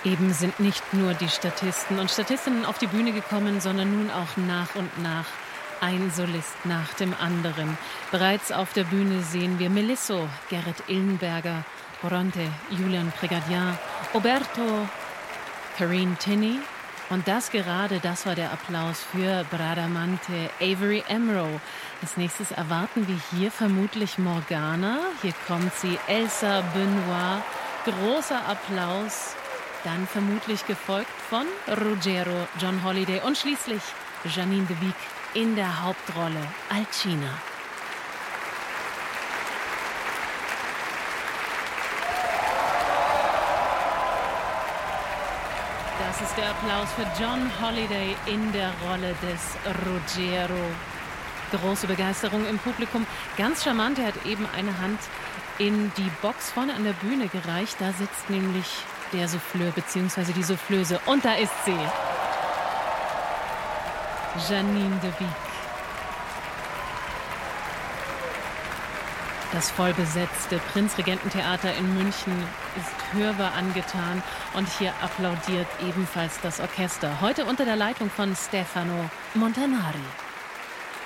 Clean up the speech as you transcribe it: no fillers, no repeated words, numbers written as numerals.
Eben sind nicht nur die Statisten und Statistinnen auf die Bühne gekommen, sondern nun auch nach und nach ein Solist nach dem anderen. Bereits auf der Bühne sehen wir Melisso, Gerrit Illenberger, Bronte, Julian Prégardien, Oberto, Corinne Tinney. Und das war der Applaus für Bradamante, Avery Amro. Als nächstes erwarten wir hier vermutlich Morgana. Hier kommt sie, Elsa Benoit. Großer Applaus. Dann vermutlich gefolgt von Ruggiero, John Holiday und schließlich Janine de Wiek in der Hauptrolle Alcina. Das ist der Applaus für John Holiday in der Rolle des Ruggiero. Große Begeisterung im Publikum. Ganz charmant, er hat eben eine Hand in die Box vorne an der Bühne gereicht. Da sitzt nämlich der Souffleur bzw. die Soufflöse. Und da ist sie. Janine de Wiek. Das vollbesetzte Prinzregententheater in München ist hörbar angetan und hier applaudiert ebenfalls das Orchester. Heute unter der Leitung von Stefano Montanari.